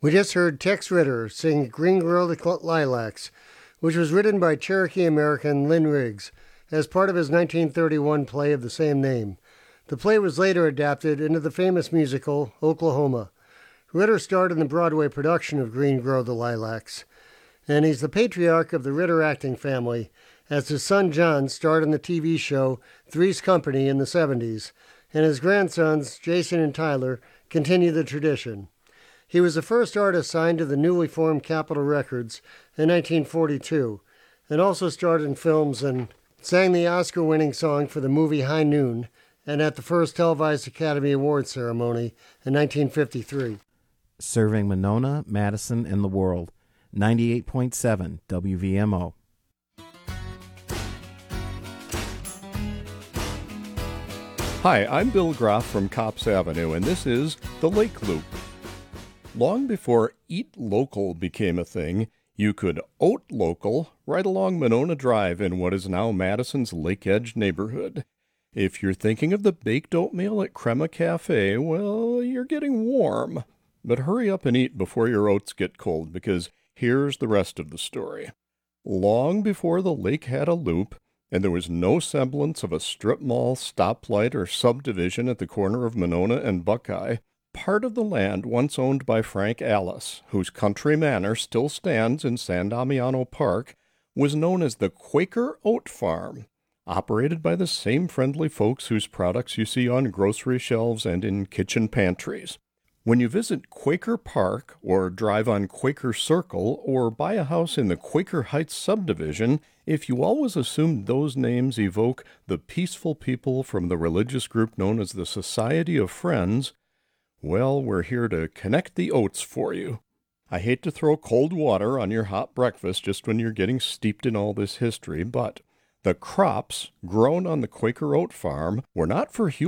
We just heard Tex Ritter sing Green Girl the Lilacs, which was written by Cherokee-American Lynn Riggs as part of his 1931 play of the same name. The play was later adapted into the famous musical Oklahoma. Ritter starred in the Broadway production of Green Girl the Lilacs, and he's the patriarch of the Ritter acting family, as his son John starred in the TV show Three's Company in the 70s, and his grandsons, Jason and Tyler, continue the tradition. He was the first artist signed to the newly formed Capitol Records in 1942, and also starred in films and sang the Oscar-winning song for the movie High Noon, and at the first televised Academy Awards ceremony in 1953. Serving Monona, Madison, and the world. 98.7 WVMO. Hi, I'm Bill Groff from Copps Avenue, and this is The Lake Loop. Long before Eat Local became a thing, you could oat local right along Monona Drive in what is now Madison's Lake Edge neighborhood. If you're thinking of the baked oatmeal at Crema Cafe, well, you're getting warm. But hurry up and eat before your oats get cold, because here's the rest of the story. Long before the lake had a loop, and there was no semblance of a strip mall, stoplight, or subdivision at the corner of Monona and Buckeye, part of the land once owned by Frank Alice, whose country manor still stands in San Damiano Park, was known as the Quaker Oat Farm, operated by the same friendly folks whose products you see on grocery shelves and in kitchen pantries. When you visit Quaker Park, or drive on Quaker Circle, or buy a house in the Quaker Heights subdivision, if you always assume those names evoke the peaceful people from the religious group known as the Society of Friends, well, we're here to connect the oats for you. I hate to throw cold water on your hot breakfast just when you're getting steeped in all this history, but the crops grown on the Quaker Oat Farm were not for human